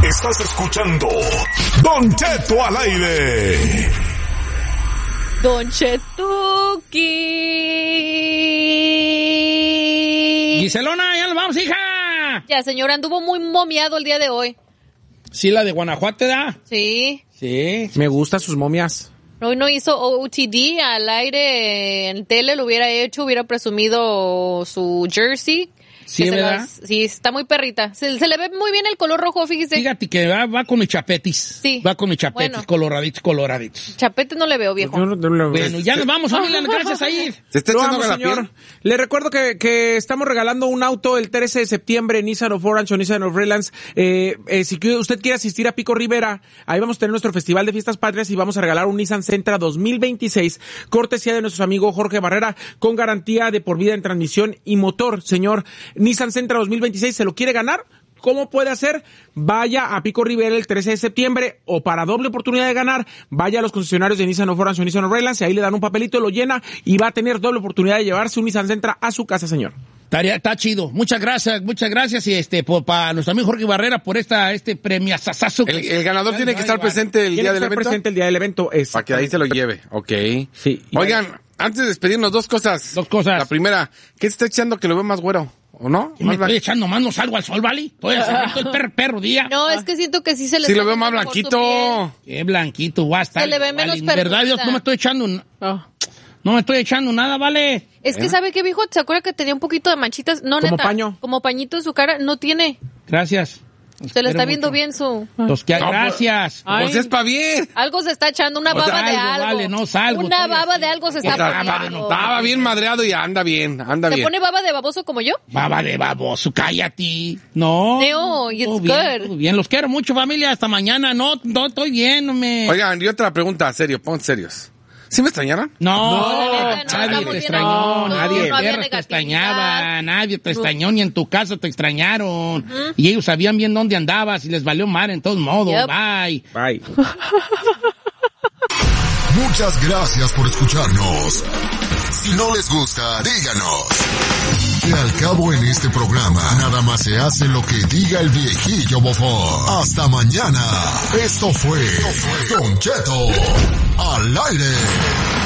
Estás escuchando Don Cheto al aire. Don Chetuki. Giselona, ya nos vamos, hija. Ya, señora, anduvo muy momiado el día de hoy. Sí, la de Guanajuato, ¿da? Sí. Sí. Me gustan sus momias. Hoy no hizo OOTD al aire en tele, lo hubiera hecho, hubiera presumido su jersey. Sí, ¿verdad? Sí, está muy perrita. Se le ve muy bien el color rojo, fíjese. Fíjate que va con mis chapetis. Sí. Va con mis chapetis, Bueno. coloraditos. Chapete no le veo, viejo. Bueno, ya nos vamos, familia. Gracias a ir. Se está Lo echando amo, con la señor. piel. Le recuerdo que estamos regalando un auto el 13 de septiembre en Nissan of Orange o Nissan of Redlands. Si usted quiere asistir a Pico Rivera, ahí vamos a tener nuestro Festival de Fiestas Patrias y vamos a regalar un Nissan Sentra 2026, cortesía de nuestro amigo Jorge Barrera, con garantía de por vida en transmisión y motor. Señor, Nissan Sentra 2026, ¿se lo quiere ganar? ¿Cómo puede hacer? Vaya a Pico Rivera el 13 de septiembre o para doble oportunidad de ganar, vaya a los concesionarios de Nissan of Orange o Nissan of Redlands y ahí le dan un papelito, lo llena y va a tener doble oportunidad de llevarse un Nissan Sentra a su casa, señor. Está chido. Muchas gracias y para nuestro amigo Jorge Barrera por este premiazazazo. El ganador tiene que estar presente el día del evento. Presente el día del evento. Para que ahí se lo lleve. Ok. Sí. Oigan, antes de despedirnos, dos cosas. La primera, ¿qué te está echando que lo veo más güero? ¿O no? Me estoy echando más, no salgo al sol, ¿vale? Estoy haciendo el perro día. No, es que siento que sí se le Sí, está lo veo más viendo mejor su blanquito. Qué blanquito, va a estar. Se le ve menos En verdad, Dios, no me estoy echando. No me estoy echando nada, ¿vale? Es que, ¿sabe qué, viejo? ¿Se acuerda que tenía un poquito de manchitas? No, Como neta. paño. Como pañito en su cara. No tiene. Gracias. Se le está viendo bien su... Gracias. Pues es pa' bien. Algo se está echando, una baba de algo. Vale, no salgo. Una baba de algo se está poniendo. Estaba bien madreado y anda bien, ¿Se pone baba de baboso como yo? Baba de baboso, cállate. No. No, it's todo good. bien, todo bien, los quiero mucho, familia. Hasta mañana. No estoy bien, no me... Oigan, y otra pregunta, serio, pon serios. ¿Sí me extrañaron? No, nadie te extrañó, nadie. No había Perros te negatividad. extrañaba, nadie te extrañó, ni en tu casa te extrañaron. Y ellos sabían bien dónde andabas y les valió mar en todos modos. Yep. Bye. Bye. Muchas gracias por escucharnos. Si no les gusta, díganos. Que al cabo en este programa, nada más se hace lo que diga el viejillo bofón. Hasta mañana. Esto fue Don Cheto al aire.